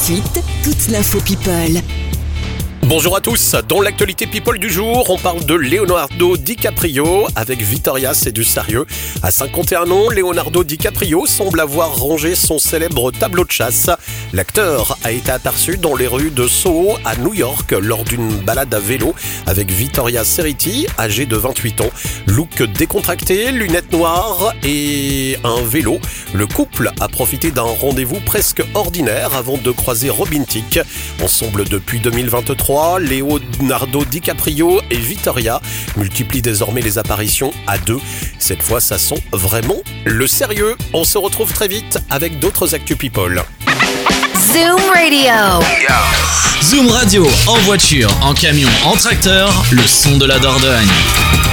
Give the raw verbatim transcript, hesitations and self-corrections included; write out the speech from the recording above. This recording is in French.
suite, toute l'info People. Bonjour à tous, dans l'actualité People du jour, on parle de Leonardo DiCaprio avec Victoria, c'est du sérieux. À cinquante et un ans, Leonardo DiCaprio semble avoir rangé son célèbre tableau de chasse. L'acteur a été aperçu dans les rues de Soho à New York lors d'une balade à vélo avec Victoria Ceriti, âgée de vingt-huit ans. Look décontracté, lunettes noires et un vélo. Le couple a profité d'un rendez-vous presque ordinaire avant de croiser Robin Thicke. Ensemble depuis deux mille vingt-trois, Leonardo DiCaprio et Victoria multiplient désormais les apparitions à deux. Cette fois, ça sent vraiment le sérieux. On se retrouve très vite avec d'autres Actu People. Zoom Radio. Zoom Radio, en voiture, en camion, en tracteur, le son de la Dordogne.